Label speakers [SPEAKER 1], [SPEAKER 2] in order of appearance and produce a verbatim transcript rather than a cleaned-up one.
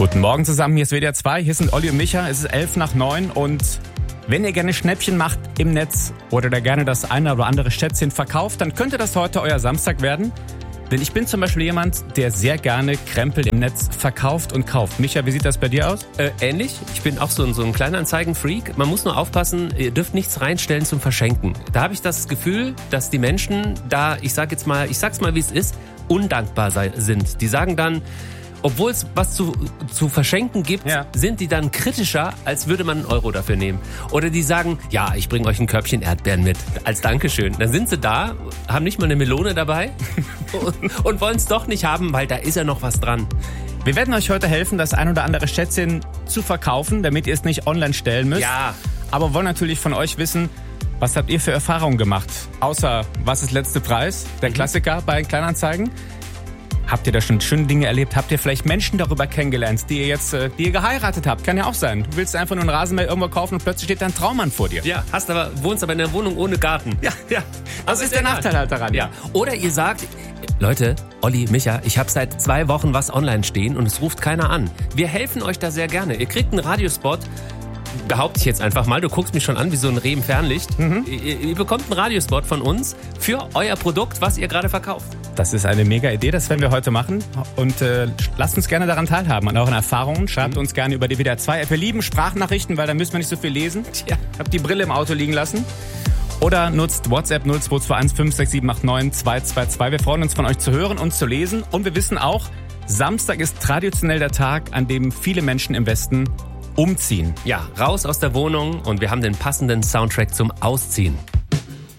[SPEAKER 1] Guten Morgen zusammen, hier ist W D R zwei, hier sind Olli und Micha, es ist elf nach neun und wenn ihr gerne Schnäppchen macht im Netz oder da gerne das eine oder andere Schätzchen verkauft, dann könnte das heute euer Samstag werden. Denn ich bin zum Beispiel jemand, der sehr gerne Krempel im Netz verkauft und kauft. Micha, wie sieht das bei dir aus?
[SPEAKER 2] Äh, ähnlich. Ich bin auch so ein, so ein Kleinanzeigen-Freak. Man muss nur aufpassen, ihr dürft nichts reinstellen zum Verschenken. Da habe ich das Gefühl, dass die Menschen da, ich sag jetzt mal, ich sag's mal, wie es ist, undankbar sei, sind. Die sagen dann, obwohl es was zu, zu verschenken gibt, ja. sind die dann kritischer, als würde man einen Euro dafür nehmen. Oder die sagen, ja, ich bringe euch ein Körbchen Erdbeeren mit, als Dankeschön. Dann sind sie da, haben nicht mal eine Melone dabei und, und wollen es doch nicht haben, weil da ist ja noch was dran.
[SPEAKER 1] Wir werden euch heute helfen, das ein oder andere Schätzchen zu verkaufen, damit ihr es nicht online stellen müsst.
[SPEAKER 2] Ja.
[SPEAKER 1] Aber wollen natürlich von euch wissen, was habt ihr für Erfahrungen gemacht? Außer, was ist letzte Preis? Der mhm. Klassiker bei Kleinanzeigen. Habt ihr da schon schöne Dinge erlebt? Habt ihr vielleicht Menschen darüber kennengelernt, die ihr jetzt, die ihr geheiratet habt? Kann ja auch sein. Du willst einfach nur einen Rasenmäher irgendwo kaufen und plötzlich steht da ein Traummann vor dir.
[SPEAKER 2] Ja, hast aber, wohnst aber in einer Wohnung ohne Garten.
[SPEAKER 1] Ja, ja. Das ist der Nachteil halt daran.
[SPEAKER 2] Ja. Oder ihr sagt, Leute, Olli, Micha, ich habe seit zwei Wochen was online stehen und es ruft keiner an. Wir helfen euch da sehr gerne. Ihr kriegt einen Radiospot. Behaupte ich jetzt einfach mal, du guckst mich schon an wie so ein Reh im Fernlicht. Mhm. Ihr, ihr bekommt einen Radiospot von uns für euer Produkt, was ihr gerade verkauft.
[SPEAKER 1] Das ist eine mega Idee, das werden wir heute machen. Und äh, lasst uns gerne daran teilhaben, an euren Erfahrungen. Schreibt mhm. uns gerne über die W D R zwei App. Wir lieben Sprachnachrichten, weil da müssen wir nicht so viel lesen. Tja, ich habe die Brille im Auto liegen lassen. Oder nutzt WhatsApp null zwei zwei eins fünf sechs sieben acht neun zwei zwei zwei. Wir freuen uns, von euch zu hören und zu lesen. Und wir wissen auch, Samstag ist traditionell der Tag, an dem viele Menschen im Westen umziehen.
[SPEAKER 2] Ja, raus aus der Wohnung und wir haben den passenden Soundtrack zum Ausziehen.